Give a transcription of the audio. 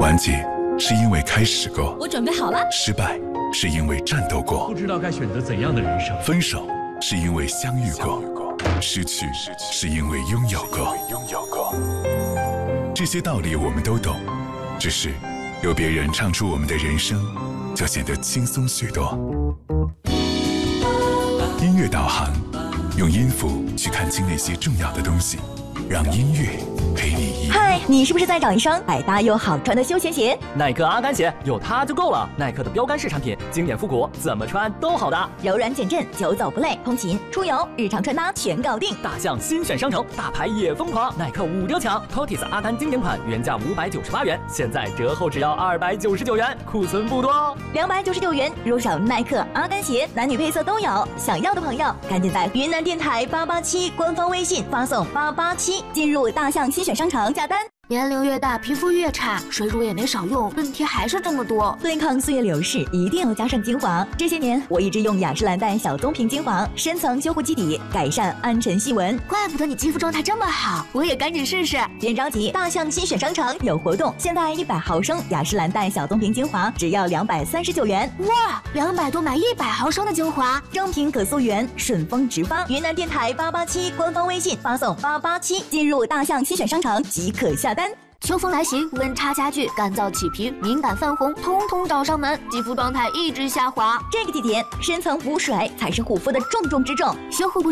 完结是因为开始过， 我准备好了。 失败是因为战斗过， 不知道该选择怎样的人生。 分手是因为相遇过，失去是因为拥有过。这些道理我们都懂，只是有别人唱出我们的人生，就显得轻松许多。音乐导航，用音符去看清那些重要的东西，让音乐陪你一路。 嗨，你是不是在找一双百搭又好穿的休闲鞋？ 耐克阿甘鞋有它就够了。耐克的标杆式产品，经典复古，怎么穿都好搭， 柔软减震，久走不累，通勤、出游、日常穿搭全搞定。 大象新选商城，大牌也疯狂，耐克5折抢 ，Tortis 阿甘经典款原价598元，现在折后只要299元，库存不多哦。 299元入手耐克阿甘鞋，男女配色都有。想要的朋友，赶紧在云南电台887官方微信发送887，进入大象新选商城下单。 年龄越大，皮肤越差，水乳也没少用，问题还是这么多。 对抗岁月流逝，一定要加上精华。这些年，我一直用雅诗兰黛小棕瓶精华，深层修护基底，改善暗沉细纹。 怪不得你肌肤状态这么好，我也赶紧试试。 别着急，大象新选商城有活动，现在100毫升雅诗兰黛小棕瓶精华只要239元。 哇，200多买100毫升的精华， 正品可溯源，顺丰直发。云南电台887官方微信发送887，进入大象新选商城即可下单。 秋风来袭，温差加剧，干燥起皮，敏感泛红，通通找上门，肌肤状态一直下滑。 这个季节，深层补水才是护肤的重中之重， 修护不